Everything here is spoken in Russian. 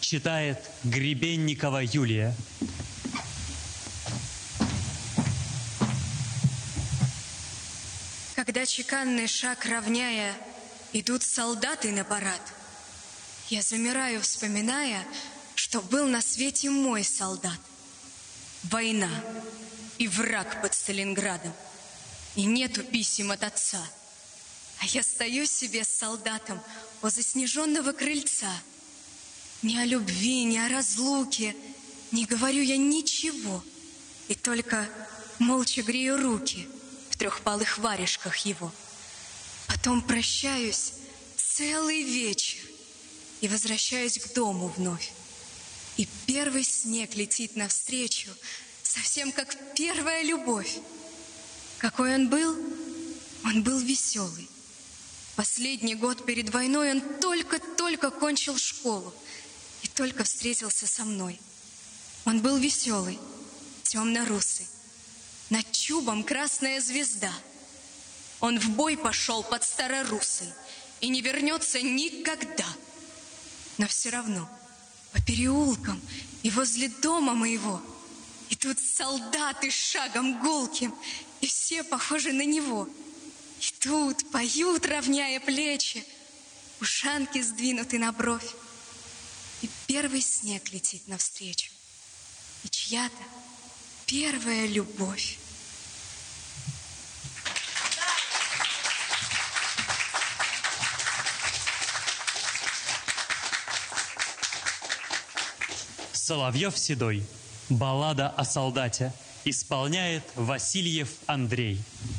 читает Гребенникова Юлия. Когда чеканный шаг равняя, идут солдаты на парад, я замираю, вспоминая, что был на свете мой солдат. Война и враг под Сталинградом, и нету писем от отца. А я стою себе с солдатом у заснеженного крыльца. Ни о любви, ни о разлуке не говорю я ничего, и только молча грею руки в трехпалых варежках его. Потом прощаюсь целый вечер и возвращаюсь к дому вновь. И первый снег летит навстречу, совсем как первая любовь. Какой он был? Он был веселый. Последний год перед войной он только-только кончил школу и только встретился со мной. Он был веселый, темно-русый, над чубом красная звезда. Он в бой пошел под Старорусой и не вернется никогда. Но все равно по переулкам и возле дома моего идут солдаты шагом гулким, и все похожи на него. Идут, поют, равняя плечи, ушанки сдвинуты на бровь. И первый снег летит навстречу, и чья-то первая любовь. Соловьев-Седой. Баллада о солдате. Исполняет Васильев Андрей.